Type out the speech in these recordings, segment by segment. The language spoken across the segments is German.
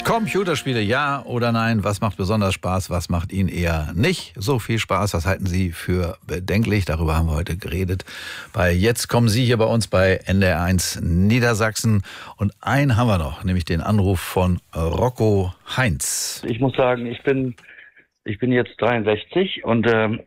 Computerspiele, ja oder nein? Was macht besonders Spaß? Was macht Ihnen eher nicht so viel Spaß? Was halten Sie für bedenklich? Darüber haben wir heute geredet. Jetzt kommen Sie hier bei uns bei NDR1 Niedersachsen. Und einen haben wir noch, nämlich den Anruf von Rocco Heinz. Ich muss sagen, ich bin jetzt 63 und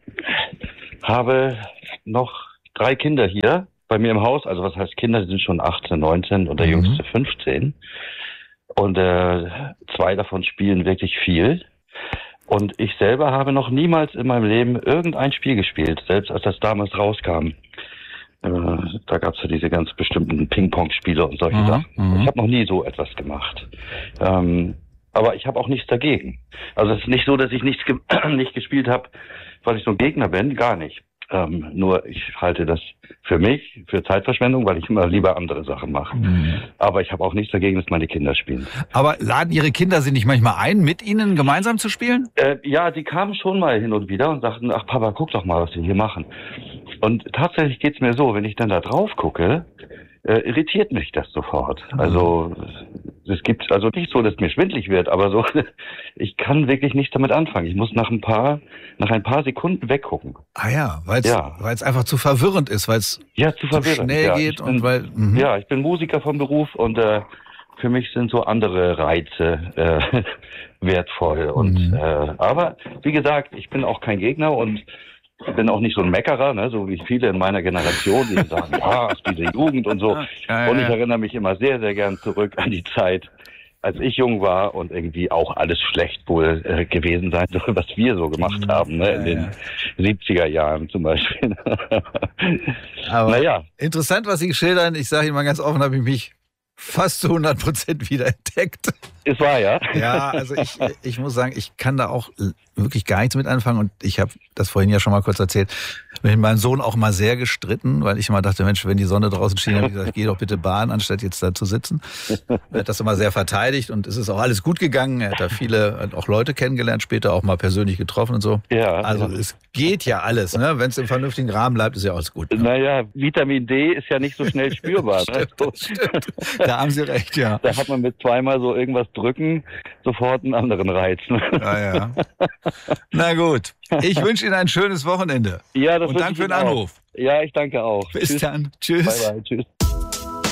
habe noch 3 Kinder hier bei mir im Haus. Also was heißt Kinder? Die sind schon 18, 19 und der jüngste 15. Und 2 davon spielen wirklich viel. Und ich selber habe noch niemals in meinem Leben irgendein Spiel gespielt, selbst als das damals rauskam. Da gab es ja diese ganz bestimmten Ping-Pong-Spiele und solche Sachen. Ich habe noch nie so etwas gemacht. Aber ich habe auch nichts dagegen. Also es ist nicht so, dass ich nicht gespielt habe, weil ich so ein Gegner bin, gar nicht. Nur ich halte das für mich, für Zeitverschwendung, weil ich immer lieber andere Sachen mache. Aber ich habe auch nichts dagegen, dass meine Kinder spielen. Aber laden Ihre Kinder Sie nicht manchmal ein, mit Ihnen gemeinsam zu spielen? Ja, die kamen schon mal hin und wieder und sagten, ach Papa, guck doch mal, was wir hier machen. Und tatsächlich geht's mir so, wenn ich dann da drauf gucke, irritiert mich das sofort. Also es gibt also nicht so, dass mir schwindelig wird, aber so, ich kann wirklich nichts damit anfangen. Ich muss nach ein paar Sekunden weggucken. Ah ja, weil es einfach zu verwirrend ist, weil es zu schnell geht und weil. Ja, ich bin Musiker vom Beruf und für mich sind so andere Reize wertvoll. Und aber wie gesagt, ich bin auch kein Gegner und ich bin auch nicht so ein Meckerer, ne, so wie viele in meiner Generation, die sagen, ist diese Jugend und so. Und ich erinnere mich immer sehr, sehr gern zurück an die Zeit, als ich jung war und irgendwie auch alles schlecht wohl gewesen sein soll, was wir so gemacht haben, ne, in den 70er Jahren zum Beispiel. Aber naja. Interessant, was Sie schildern. Ich sage Ihnen mal ganz offen, habe ich mich fast zu 100% wieder entdeckt. Es war ja. Ja, also ich muss sagen, ich kann da auch wirklich gar nichts mit anfangen und ich habe das vorhin ja schon mal kurz erzählt, mit meinem Sohn auch mal sehr gestritten, weil ich immer dachte, Mensch, wenn die Sonne draußen schien, habe ich gesagt, geh doch bitte Bahn, anstatt jetzt da zu sitzen. Er hat das immer sehr verteidigt und es ist auch alles gut gegangen. Er hat da hat auch Leute kennengelernt, später auch mal persönlich getroffen und so. Ja. Also es geht ja alles, ne? Wenn es im vernünftigen Rahmen bleibt, ist ja alles gut. Ne? Naja, Vitamin D ist ja nicht so schnell spürbar. Stimmt, ne? Stimmt. Da haben Sie recht, ja. Da hat man mit zweimal so irgendwas drücken sofort einen anderen Reiz. Ne? Ja. Na gut, ich wünsche Ihnen ein schönes Wochenende. Ja, das und danke für den Anruf. Ja, ich danke auch. Bis dann. Tschüss. Bye, bye. Tschüss.